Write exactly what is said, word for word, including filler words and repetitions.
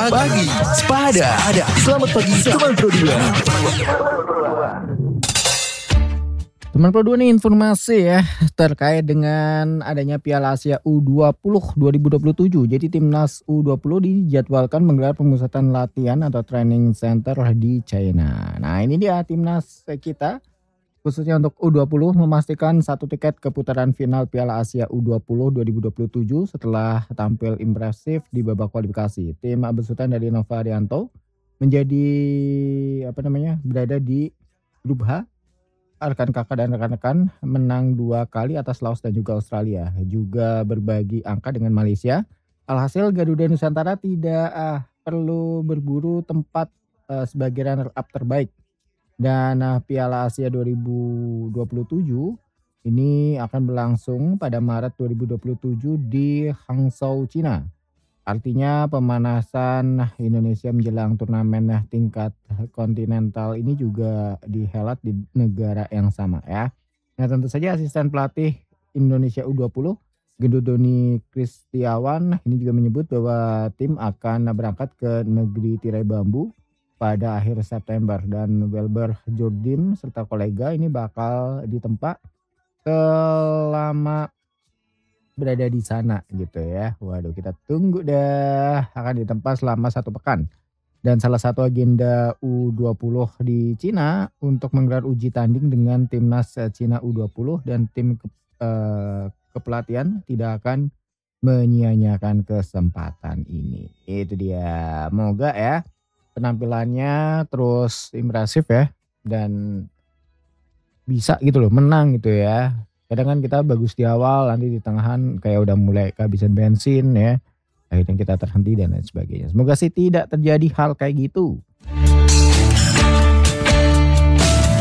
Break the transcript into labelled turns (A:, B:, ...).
A: pagi. Sepada. Selamat pagi teman Pro dua.
B: Teman Pro dua nih informasi ya terkait dengan adanya Piala Asia U dua puluh dua ribu dua puluh tujuh. Jadi timnas U dua puluh dijadwalkan menggelar pemusatan latihan atau training center di China. Nah ini dia timnas kita khususnya untuk U dua puluh memastikan satu tiket ke putaran final Piala Asia U dua puluh dua ribu dua puluh tujuh setelah tampil impresif di babak kualifikasi. Tim besutan dari Nova Arianto menjadi apa namanya berada di grup H. Rekan kakak dan rekan-rekan menang dua kali atas Laos dan juga Australia. Juga berbagi angka dengan Malaysia. Alhasil Garuda Nusantara tidak ah, perlu berburu tempat uh, sebagai runner-up terbaik. Dan uh, Piala Asia dua ribu dua puluh tujuh ini akan berlangsung pada Maret dua ribu dua puluh tujuh di Hangzhou, Cina. Artinya pemanasan Indonesia menjelang turnamen tingkat kontinental ini juga dihelat di negara yang sama ya. Nah tentu saja asisten pelatih Indonesia U dua puluh Gendut Doni Kristiawan ini juga menyebut bahwa tim akan berangkat ke negeri tirai bambu pada akhir September. Dan Welber Jordim serta kolega ini bakal ditempa selama berada di sana gitu ya. Waduh kita tunggu dah, akan ditempa selama satu pekan. Dan salah satu agenda U dua puluh di Cina untuk menggelar uji tanding dengan timnas Cina U dua puluh dan tim ke, eh, kepelatihan tidak akan menyia-nyiakan kesempatan ini. Itu dia, moga ya penampilannya terus impresif ya dan bisa gitu loh menang gitu ya. Kadang kan kita bagus di awal, nanti di tengahan kayak udah mulai kehabisan bensin ya. Akhirnya kita terhenti dan lain sebagainya. Semoga sih tidak terjadi hal kayak gitu.